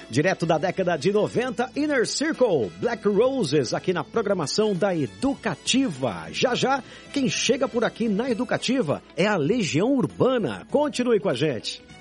Direto da década de 90, Inner Circle, Black Roses, aqui na programação da Educativa. Já já, quem chega por aqui na Educativa é a Legião Urbana. Continue com a gente.